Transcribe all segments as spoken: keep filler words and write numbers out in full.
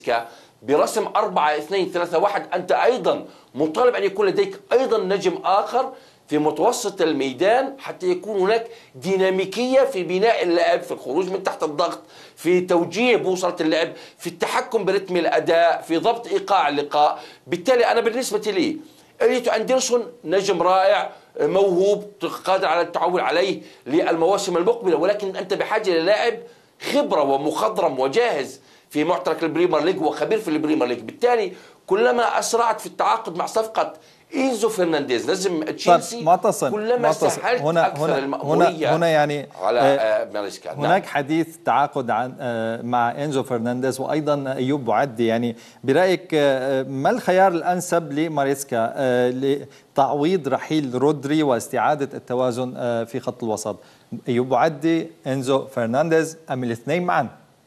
برسم أربعة اثنين ثلاثة واحد أنت أيضا مطالب أن يكون لديك أيضا نجم آخر في متوسط الميدان حتى يكون هناك ديناميكية في بناء اللعب، في الخروج من تحت الضغط، في توجيه بوصلة اللعب، في التحكم برتم الأداء، في ضبط إيقاع اللقاء. بالتالي أنا بالنسبة لي إليوت أندرسون نجم رائع موهوب قادر على التعول عليه للمواسم المقبلة، ولكن أنت بحاجة للاعب خبرة ومخضرم وجاهز في معترك البريمير ليج وخبير في البريمير ليج. بالتالي كلما أسرعت في التعاقد مع صفقة إنزو فرنانديز نجم تشيلسي معتصم كلما معتصم سهلت هنا أكثر هنا المأمورية هنا, هنا يعني على آه ماريسكا. هناك نعم. حديث تعاقد عن آه مع إنزو فرنانديز وأيضا أيوب بوعدي. يعني برأيك آه ما الخيار الأنسب لماريسكا آه لتعويض رحيل رودري واستعادة التوازن آه في خط الوسط؟ أيوب بوعدي، إنزو فرنانديز، أم الاثنين معا؟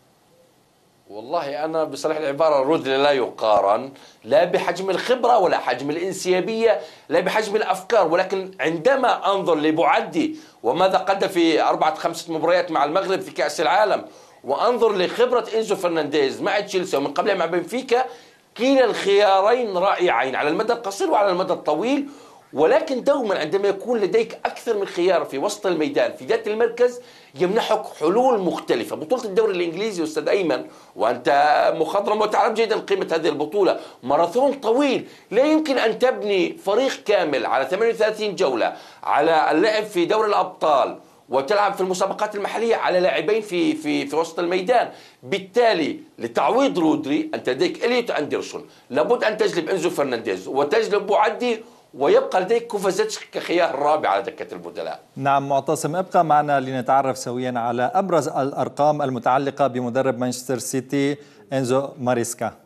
والله أنا بصراحة العبارة رودري لا يقارن لا بحجم الخبرة ولا حجم الانسيابية لا بحجم الأفكار، ولكن عندما أنظر لبوعدي وماذا قدم في أربعة خمسة مباريات مع المغرب في كأس العالم، وأنظر لخبرة إنزو فرنانديز مع تشيلسي ومن قبلها مع بنفيكا، كلا الخيارين رائعين على المدى القصير وعلى المدى الطويل. ولكن دوما عندما يكون لديك أكثر من خيار في وسط الميدان في ذات المركز يمنحك حلول مختلفة. بطولة الدوري الإنجليزي أستاذ أيمن وأنت مخضرم وتعرف جيدا قيمة هذه البطولة، ماراثون طويل، لا يمكن أن تبني فريق كامل على ثمانية وثلاثين جولة على اللعب في دوري الأبطال وتلعب في المسابقات المحلية على لاعبين في في في وسط الميدان. بالتالي لتعويض رودري أنت لديك إليوت أندرسون، لابد أن تجلب إنزو فرنانديز وتجلب بوعدي، ويبقى لديك كوفازيتش كخيار رابع على دكة البدلاء. نعم معتصم، ابقى معنا لنتعرف سويا على أبرز الأرقام المتعلقة بمدرب مانشستر سيتي إنزو ماريسكا.